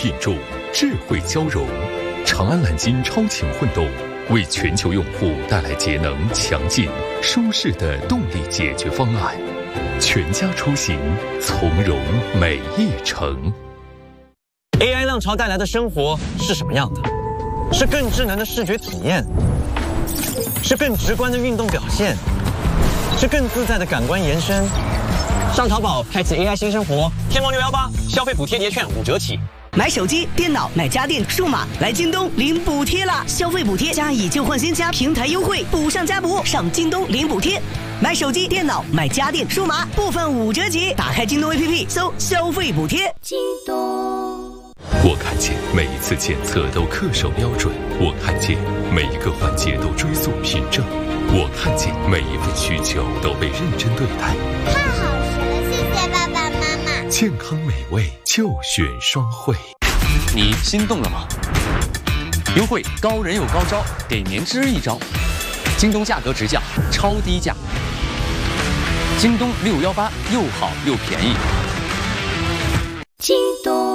并重，智慧交融。长安蓝鲸超前混动，为全球用户带来节能、强劲、舒适的动力解决方案。全家出行，从容每一程。 AI 浪潮带来的生活是什么样的？是更智能的视觉体验，是更直观的运动表现，是更自在的感官延伸。上淘宝开启 AI 新生活，天猫618消费补贴叠券5折起。 买手机、电脑、买家电、数码，来京东领补贴啦！消费补贴加以旧换新加平台优惠，补上加补，上京东领补贴。买手机、电脑、买家电、数码，部分5折起。打开京东 APP 搜消费补贴。 京东。 我看见每一次检测都恪守标准，我看见每一个环节都追溯凭证，我看见每一份需求都被认真对待。 太好吃了，谢谢爸爸妈妈。 健康美味就选双汇。 你心动了吗？优惠高人有高招，给年之一招。京东价格直降，超低价。京东618又好又便宜。 京东。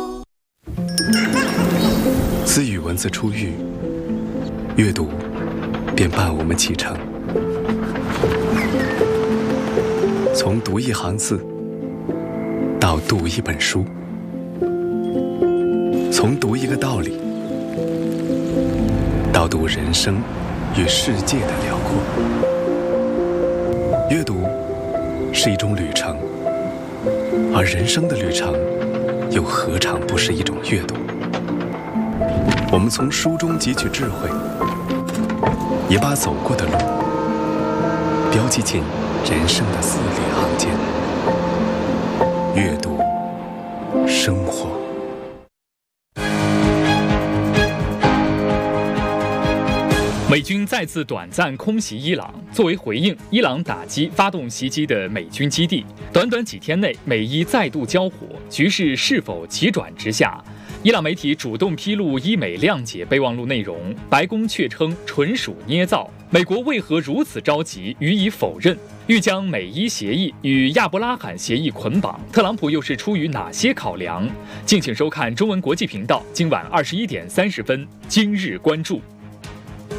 自语文字出狱，阅读便伴我们启程。从读一行字到读一本书，从读一个道理到读人生与世界的辽阔。阅读是一种旅程，而人生的旅程又何尝不是一种阅读？我们从书中汲取智慧，也把走过的路标记进人生的字里行间。阅读，生活。 美军再次短暂空袭伊朗，作为回应，伊朗打击发动袭击的美军基地。短短几天内，美伊再度交火，局势是否急转直下？伊朗媒体主动披露伊美谅解备忘录内容，白宫却称纯属捏造。美国为何如此着急予以否认？欲将美伊协议与亚伯拉罕协议捆绑，特朗普又是出于哪些考量？敬请收看中文国际频道今晚21点30分，今日关注。